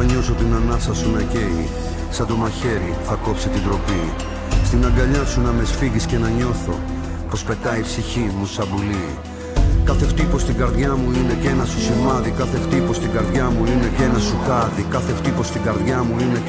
νιώσω την ανάσα σου να καίει, σαν το μαχαίρι θα κόψει την τροπή. Στην αγκαλιά σου να με σφίγγεις και να νιώθω πως πετάει η ψυχή μου σαν πουλί. Κάθε χτύπος στην καρδιά μου είναι και ένα σου σημάδι. Κάθε χτύπος στην καρδιά μου είναι και ένα σου χάδι. Κάθε χτύπος στην καρδιά μου είναι και